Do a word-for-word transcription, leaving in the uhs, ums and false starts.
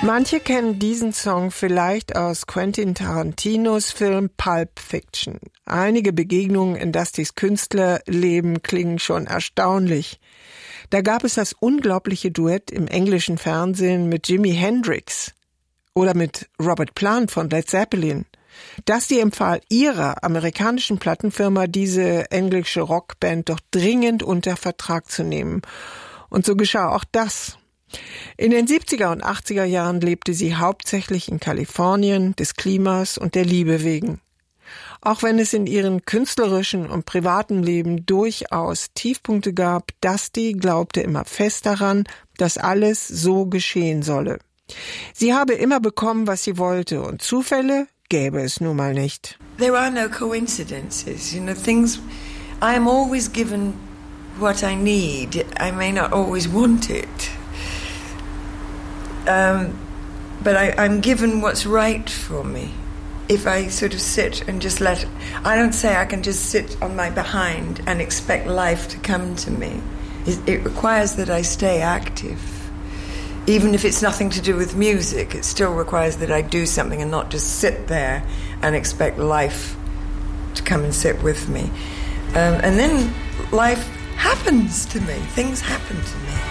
Manche kennen diesen Song vielleicht aus Quentin Tarantinos Film Pulp Fiction. Einige Begegnungen in Dustys Künstlerleben klingen schon erstaunlich. Da gab es das unglaubliche Duett im englischen Fernsehen mit Jimi Hendrix oder mit Robert Plant von Led Zeppelin. Dusty empfahl ihrer amerikanischen Plattenfirma, diese englische Rockband doch dringend unter Vertrag zu nehmen. Und so geschah auch das. In den siebziger und achtziger Jahren lebte sie hauptsächlich in Kalifornien, des Klimas und der Liebe wegen. Auch wenn es in ihrem künstlerischen und privaten Leben durchaus Tiefpunkte gab, Dusty glaubte immer fest daran, dass alles so geschehen solle. Sie habe immer bekommen, was sie wollte, und Zufälle gäbe es nun mal nicht. There are no coincidences, you know, things, I am always given what I need. I may not always want it. Um, but I, I'm given what's right for me. If I sort of sit and just let, I don't say I can just sit on my behind and expect life to come to me. It, it requires that I stay active. Even if it's nothing to do with music, it still requires that I do something and not just sit there and expect life to come and sit with me. Um, and then life happens to me. Things happen to me.